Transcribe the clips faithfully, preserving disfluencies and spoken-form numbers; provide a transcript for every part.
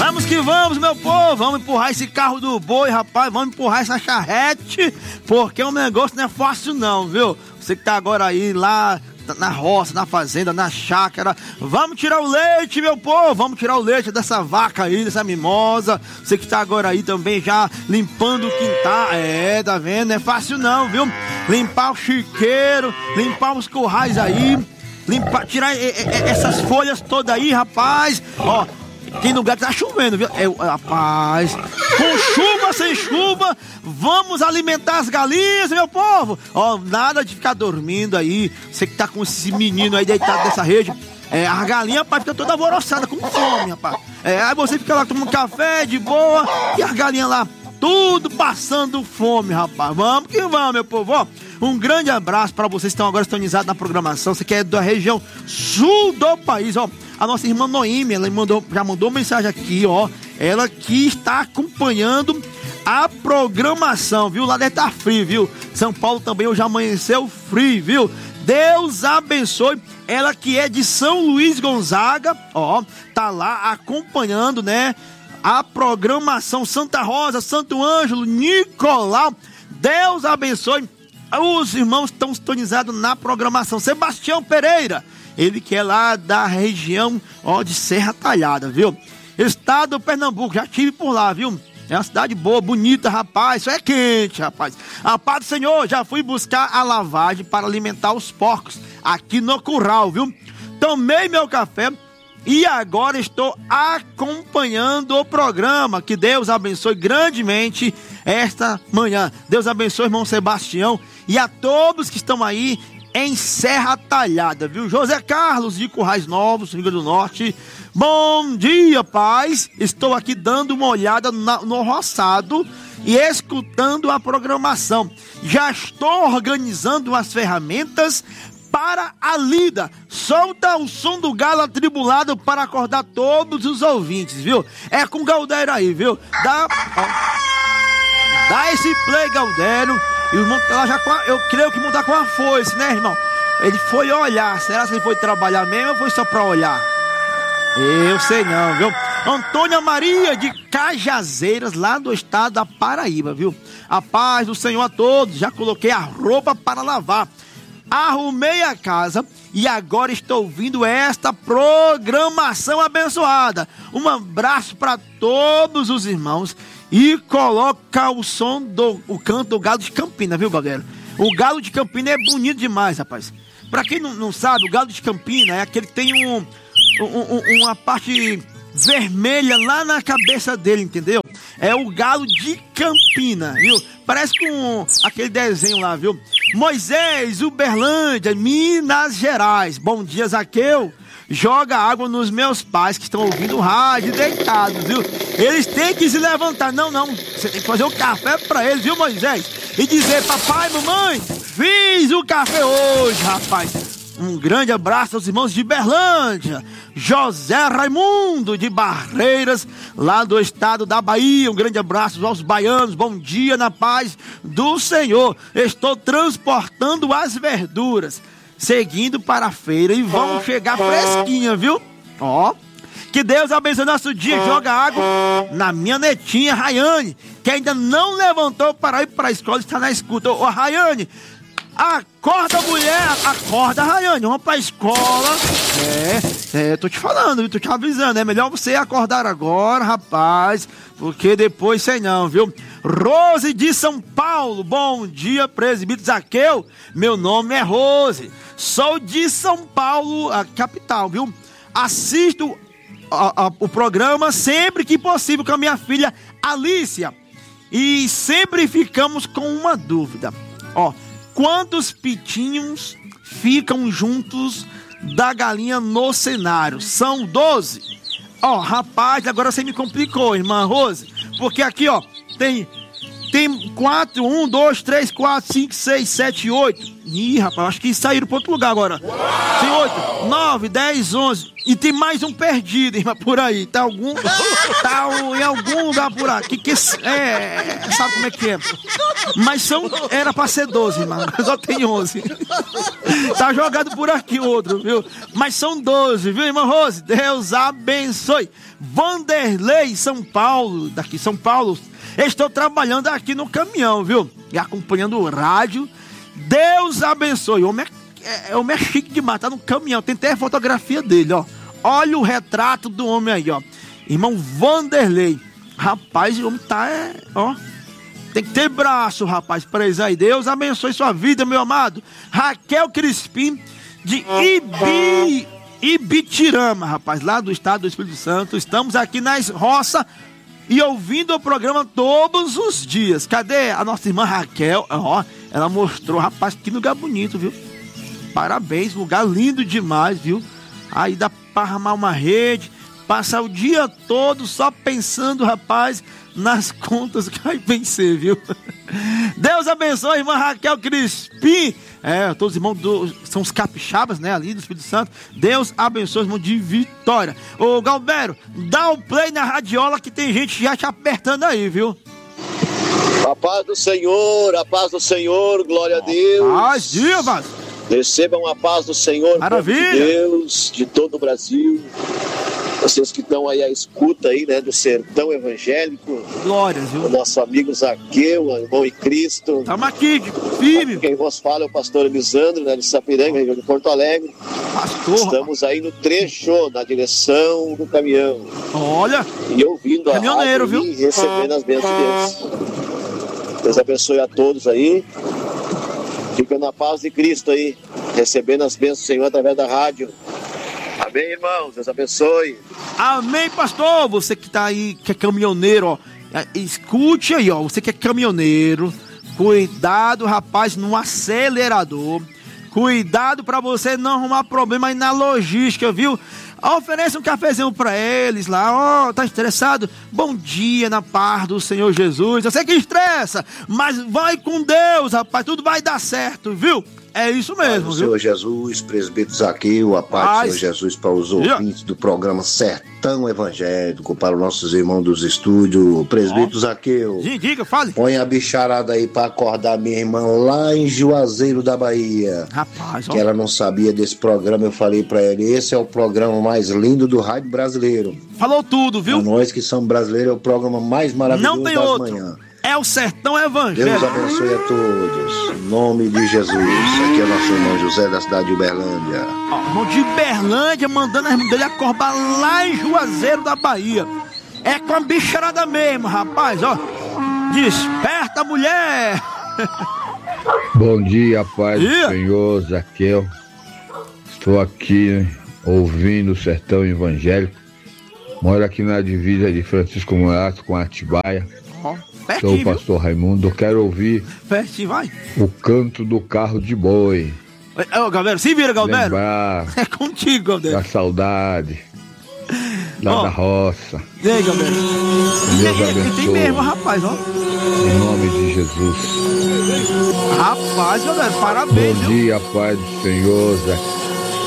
Vamos que vamos, meu povo. Vamos empurrar esse carro do boi, rapaz. Vamos empurrar essa charrete, porque o negócio não é fácil não, viu? Você que tá agora aí lá na roça, na fazenda, na chácara, vamos tirar o leite, meu povo. Vamos tirar o leite dessa vaca aí, dessa mimosa. Você que tá agora aí também já limpando o quintal. É, tá vendo? Não é fácil não, viu? Limpar o chiqueiro, limpar os currais aí, limpar, tirar e, e, essas folhas todas aí, rapaz. Ó, tem lugar que tá chovendo, viu? É, rapaz, com chuva, sem chuva, vamos alimentar as galinhas, meu povo. Ó, nada de ficar dormindo aí. Você que tá com esse menino aí deitado nessa rede. É, a galinha, rapaz, fica toda alvoroçada, com fome, rapaz. É, aí você fica lá tomando café de boa e as galinhas lá, tudo passando fome, rapaz. Vamos que vamos, meu povo. Ó, um grande abraço para vocês que estão agora sintonizados na programação. Você que é da região sul do país, ó. A nossa irmã Noemi, ela mandou, já mandou mensagem aqui, ó. Ela que está acompanhando a programação, viu? Lá deve estar frio, viu? São Paulo também hoje amanheceu frio, viu? Deus abençoe. Ela que é de São Luís Gonzaga, ó, tá lá acompanhando, né? A programação Santa Rosa, Santo Ângelo, Nicolau. Deus abençoe. Os irmãos estão sintonizados na programação. Sebastião Pereira, ele que é lá da região, ó, de Serra Talhada, viu? Estado do Pernambuco, já estive por lá, viu? É uma cidade boa, bonita, rapaz. Isso é quente, rapaz. A paz do Senhor, já fui buscar a lavagem para alimentar os porcos aqui no curral, viu? Tomei meu café e agora estou acompanhando o programa. Que Deus abençoe grandemente esta manhã. Deus abençoe, irmão Sebastião, e a todos que estão aí em Serra Talhada, viu? José Carlos de Currais Novos, Rio Grande do Norte. Bom dia, paz. Estou aqui dando uma olhada na, no roçado e escutando a programação. Já estou organizando as ferramentas para a lida. Solta o som do galo atribulado para acordar todos os ouvintes, viu? É com o Galdério aí, viu? Dá, ó, dá esse play, Galdério. E o irmão tá lá já com a, eu creio que mudar com a foice, né, irmão? Ele foi olhar. Será que ele foi trabalhar mesmo ou foi só para olhar? Eu sei não, viu? Antônia Maria de Cajazeiras, lá do estado da Paraíba, viu? A paz do Senhor a todos. Já coloquei a roupa para lavar. Arrumei a casa e agora estou ouvindo esta programação abençoada. Um abraço para todos os irmãos e coloca o som do o canto do galo de Campina, viu, galera? O galo de Campina é bonito demais, rapaz. Para quem não, não sabe, o galo de Campina é aquele que tem um, um, um, uma parte vermelha lá na cabeça dele, entendeu? É o galo de Campina, viu? Parece com aquele desenho lá, viu? Moisés, Uberlândia, Minas Gerais. Bom dia, Zaqueu. Joga água nos meus pais que estão ouvindo o rádio deitados, viu? Eles têm que se levantar. Não, não. Você tem que fazer o café pra eles, viu, Moisés? E dizer, papai, mamãe, fiz o café hoje, rapaz. Um grande abraço aos irmãos de Berlândia. José Raimundo de Barreiras, lá do estado da Bahia. Um grande abraço aos baianos. Bom dia na paz do Senhor. Estou transportando as verduras, seguindo para a feira e vão chegar fresquinha, viu? Ó, que Deus abençoe nosso dia. Joga água na minha netinha Rayane, que ainda não levantou para ir para a escola, está na escuta. Ô, Rayane, acorda, mulher, acorda, Rayane, vamos pra escola. É, é, tô te falando, tô te avisando, é melhor você acordar agora, rapaz, porque depois sei não, viu? Rose de São Paulo, bom dia, presbítero Zaqueu, meu nome é Rose, sou de São Paulo, a capital, viu? Assisto a, a, o programa sempre que possível com a minha filha Alícia, e sempre ficamos com uma dúvida, ó. Quantos pitinhos ficam juntos da galinha no cenário? São doze? Ó, rapaz, agora você me complicou, irmã Rose. Porque aqui, ó, tem, tem quatro, um, dois, três, quatro, cinco, seis, sete, oito. Ih, rapaz, acho que saíram para outro lugar agora. Tem oito, nove, dez, onze. E tem mais um perdido, irmã, por aí. Tá, algum, tá em algum lugar por aqui. Que, é, sabe como é que é? Mas são, era pra ser doze, irmão. Só tem onze. Tá jogado por aqui outro, viu? Mas são doze, viu, irmã Rose? Deus abençoe. Vanderlei São Paulo, daqui São Paulo. Estou trabalhando aqui no caminhão, viu? E acompanhando o rádio. Deus abençoe. O homem é, é, o homem é chique demais, tá no caminhão. Tem até a fotografia dele, ó. Olha o retrato do homem aí, ó. Irmão Vanderlei. Rapaz, o homem tá, é, ó. Tem que ter braço, rapaz, para isso aí. Deus abençoe sua vida, meu amado. Raquel Crispim, de Ibi, Ibitirama, rapaz, lá do estado do Espírito Santo. Estamos aqui nas roças e ouvindo o programa todos os dias. Cadê a nossa irmã Raquel? Ó, ela mostrou, rapaz, que lugar bonito, viu? Parabéns, lugar lindo demais, viu? Aí dá para armar uma rede, passar o dia todo só pensando, rapaz, nas contas que vai vencer, viu? Deus abençoe a irmã Raquel Crispim. É, todos os irmãos do, são os capixabas, né, ali do Espírito Santo. Deus abençoe os irmãos de Vitória. Ô, Galbero, dá o play na radiola que tem gente já te apertando aí, viu? A paz do Senhor, a paz do Senhor, glória a Deus. Paz, divas. Recebam a paz do Senhor, maravilha, de Deus, de todo o Brasil. Vocês que estão aí à escuta aí, né, do sertão evangélico. Glórias, viu? O nosso amigo Zaqueu, irmão em Cristo. Estamos aqui, firme. Aqui quem vos fala é o pastor Elisandro, né, de Sapiranga, região de Porto Alegre. Pastor. Estamos aí no trecho, na direção do caminhão. Olha. E ouvindo a rádio viu? E recebendo as bênçãos de Deus. Deus abençoe a todos aí. Fica na paz de Cristo aí, recebendo as bênçãos do Senhor através da rádio. Amém, irmãos? Deus abençoe. Amém, pastor. Você que tá aí, que é caminhoneiro, ó, escute aí, ó. Você que é caminhoneiro, cuidado, rapaz, no acelerador. Cuidado para você não arrumar problema aí na logística, viu? Ofereça um cafezinho para eles lá, ó, tá estressado? Bom dia na paz do Senhor Jesus. Eu sei que estressa, mas vai com Deus, rapaz, tudo vai dar certo, viu? É isso mesmo, viu? Senhor Jesus, presbítero Zaqueu, a paz do Senhor Jesus para os ouvintes do programa Sertão Evangélico, para os nossos irmãos dos estúdios. Presbítero Zaqueu, diga, fale. Põe a bicharada aí para acordar minha irmã lá em Juazeiro da Bahia. Rapaz, ó. Que ela não sabia desse programa, eu falei para ela, esse é o programa mais lindo do rádio brasileiro. Falou tudo, viu? Para nós que somos brasileiros, é o programa mais maravilhoso não tem das outro. manhãs. É o Sertão Evangélico. Deus abençoe a todos. Em nome de Jesus. Aqui é o nosso irmão José da cidade de Uberlândia. Ó, irmão de Uberlândia mandando a irmã dele acordar lá em Juazeiro da Bahia. É com a bicharada mesmo, rapaz, ó. Desperta, mulher. Bom dia, Pai do dia. Senhor, Zaqueu. Estou aqui ouvindo o Sertão Evangélico. Moro aqui na divisa de Francisco Morato com Atibaia. Ó. Sou o pastor Raimundo, eu quero ouvir Pertinho, vai. o canto do carro de boi. Ô, ô, Galvero, se vira, Galvero. Lembrar É contigo, Galvero. da saudade, lá Ó. da roça. E aí, Galvero? Deus E- e- e Tem abençoe. mesmo, rapaz, ó. Em nome de Jesus. Rapaz, Galvero, parabéns, Bom viu? dia, Pai do Senhor, Zaqueu.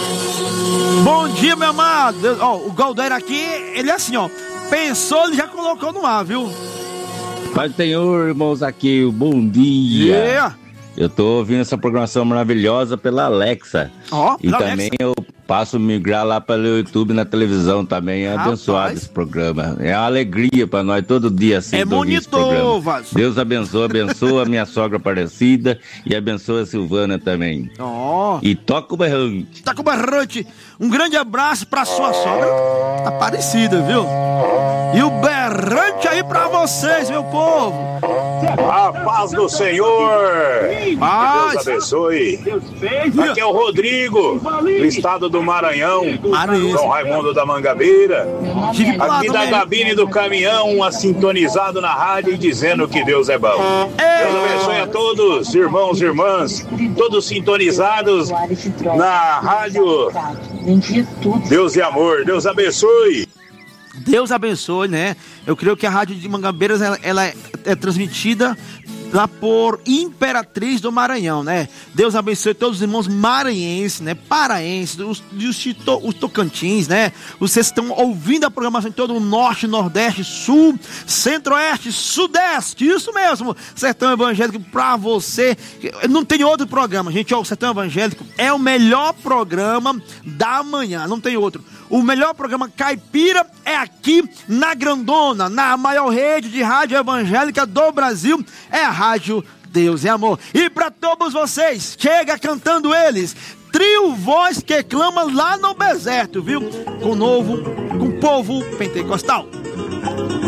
Bom dia, meu amado. Deus- Ó, o Galvero aqui, ele é assim, ó. Pensou, ele já colocou no ar, viu? Pai do Senhor, irmãos aqui, bom dia. Yeah. Eu tô ouvindo essa programação maravilhosa pela Alexa. Ó, E pela também Alexa. eu passo a migrar lá pelo YouTube, na televisão também. É Rapaz. abençoado esse programa. É uma alegria pra nós todo dia assim. É de ouvir esse monitor, programa. Vaz. Deus abençoe, abençoa a minha sogra Aparecida e abençoa a Silvana também. Ó, E toca o berrante. tá com o berrante. Um grande abraço pra sua sogra Aparecida, viu? E o berrante aí pra vocês, meu povo. A paz do Senhor. Paz. Deus abençoe. Aqui é o Rodrigo, do estado do Maranhão. Maranhense. São Raimundo da Mangabeira. Tive por lá Aqui da também. cabine do caminhão, a sintonizado na rádio e dizendo que Deus é bom. Deus abençoe a todos, irmãos e irmãs, todos sintonizados na rádio Deus e Amor. Deus abençoe. Deus abençoe, né? Eu creio que a rádio de Mangabeiras ela, ela é, é transmitida lá por Imperatriz do Maranhão, né? Deus abençoe todos os irmãos maranhenses, né? Paraenses, os, os, Chito- os Tocantins, né? Vocês estão ouvindo a programação em todo o Norte, Nordeste, Sul, Centro-Oeste, Sudeste, isso mesmo, Sertão Evangélico pra você. Não tem outro programa, gente, ó, o Sertão Evangélico é o melhor programa da manhã, não tem outro. o melhor programa caipira é aqui na Grandona, na maior rede de rádio evangélica do Brasil, é a Rádio Deus é Amor. E para todos vocês, chega cantando eles, Trio Voz que Clama lá no deserto, viu? Com o novo, com o povo pentecostal.